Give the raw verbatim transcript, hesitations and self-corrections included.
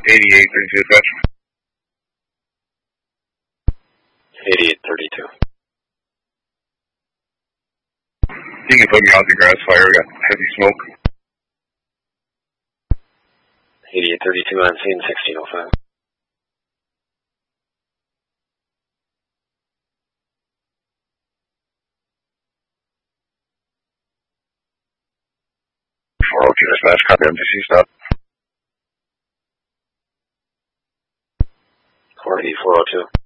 eighty-eight thirty-two, dispatch. eighty-eight thirty-two. You can put me out the grass fire, we got heavy smoke. eighty-eight thirty-two on scene, sixteen oh five. four oh two dispatch, copy M T C stop. four eighty, four oh two.